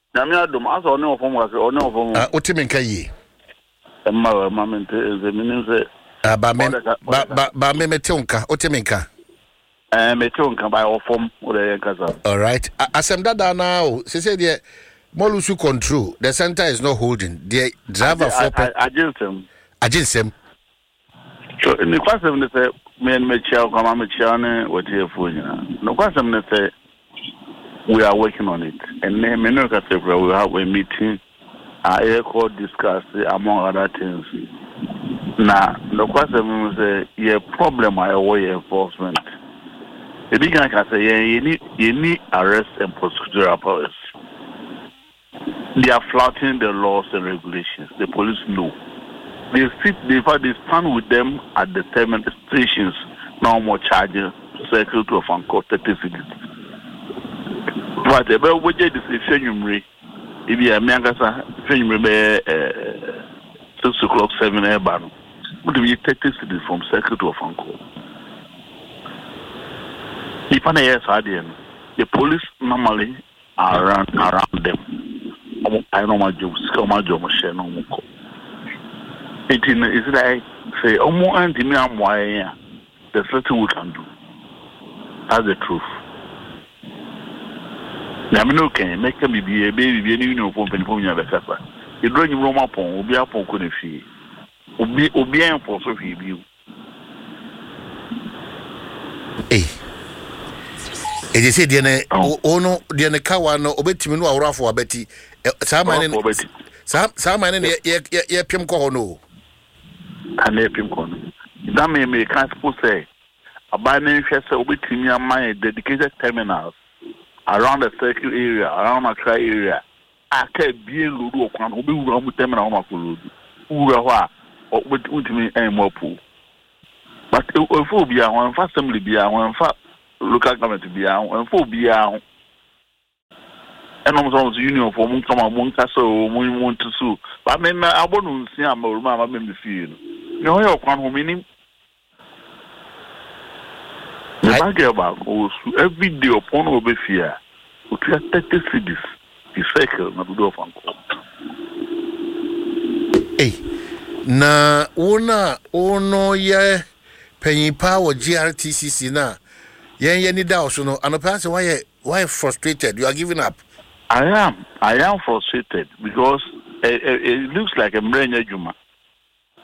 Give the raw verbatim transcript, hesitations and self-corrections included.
Namia dum as on no form was on no form. Ah, Otiminka ye. Emma moment the meaning say Ah, ba me ba ba ba me metonka, Otiminka. Eh metonka by all form or the kasa. All right. Asem dada now, say say the Molusu control. The center is not holding. The driver for Aginsem. Aginsem. So in the question they say me and me chair come me chair ne what here for you. No question they say we are working on it. And then me no ka say we have a meeting I could discuss among other things. Now the question is a problem I away enforcement. The big guy can say you need you need arrest and procedural powers. They are flouting the laws and regulations. The police know. They sit, they, they stand with them at the terminal stations, no more charging, circle to a fan called thirty cities. But the bell widget is a fenumery. If you are Mangasa, fenumery, six o'clock, seven air ban. Would be thirty cities from circle to a fan call. If an air guardian, the police normally are around, around them. I know my job, skill my job, share no more. It is like say, oh, more anti me, I'm why there's nothing we can do. That's the truth. Now, I'm okay, make me be a baby, be any uniform, and phone you have a capper. You bring your room upon, will be up on couldn't fee. Will be obedient for so few. Eh. It is said, Diana, oh no, Diana Kawano, Obetimino, or Rafa Betty. Some man some man in ye pim kono. And ye pim kono. That may make people say a banning shall be my dedicated terminals around the circle area, around Accra area. I can't be a Lulu or Kwan who be wrong with terminal Makulu. Urawa or with me and more pool. But if will be our first assembly be our fat local government to be our and full be our. And almost union for one come on one castle, one want to sue. But I mean, I won't see I'm a mamma in the field. You know, you're one meaning. The bag about every day upon over fear. We are thirty cities. The cycle, not to do of uncle. Hey, na una ono ye penny power G R T C C na. Yen yen ni also no. And the person why why frustrated? You are giving up. I am. I am frustrated because it, it, it looks like a brain juma.